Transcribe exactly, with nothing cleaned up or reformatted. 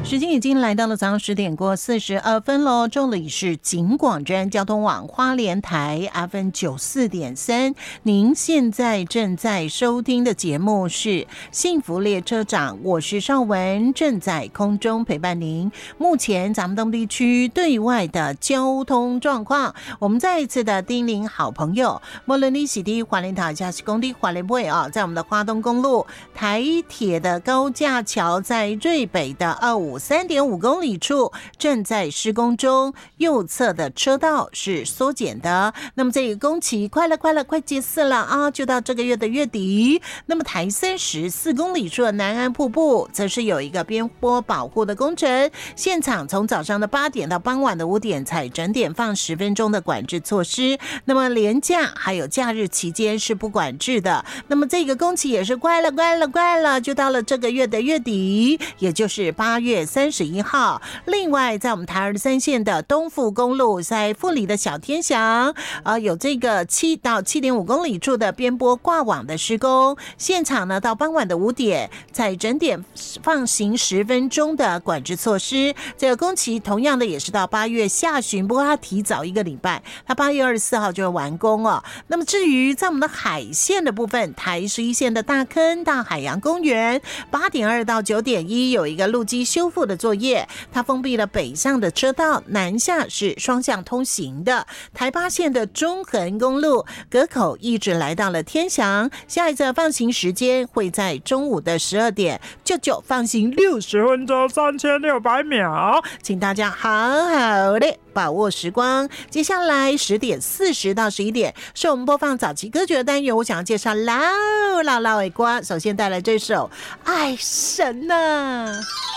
时间已经来到了早上十点过四十二分喽，这里是警广专交通网花莲台 F M 九四点三，您现在正在收听的节目是幸福列车长，我是邵文，正在空中陪伴您。目前咱们东地区对外的交通状况，我们再一次的叮咛好朋友，莫伦尼喜的花莲塔加西公的花莲会啊，在我们的花东公路台铁的高架桥在瑞北的二五三点五公里处正在施工中，右侧的车道是缩减的。那么这个工期快了快了快结束了啊，就到这个月的月底。那么台三十四公里处的南安瀑布则是有一个边坡保护的工程，现场从早上的八点到傍晚的五点才整点放十分钟的管制措施。那么连假还有假日期间是不管制的。那么这个工期也是快了快了快了，就到了这个月的月底，也就是八月三十一号。另外在我们台二十三线的东富公路，在富里的小天祥呃，有这个七到七点五公里处的边坡挂网的施工，现场呢到傍晚的五点在整点放行十分钟的管制措施。这个工期同样的也是到八月下旬，不过它提早一个礼拜，它八月二十四号就会完工哦。那么至于在我们的海线的部分，台十一线的大坑到海洋公园八点二到九点一有一个路基修复的作业，它封闭了北上的车道，南下是双向通行的。台八线的中横公路隔口一直来到了天祥，下一次放行时间会在中午的十二点，就就放行六十分钟三千六百秒，请大家好好的把握时光。接下来十点四十到十一点是我们播放早期歌曲的单元，我想要介绍老老老的歌，首先带来这首爱神啊。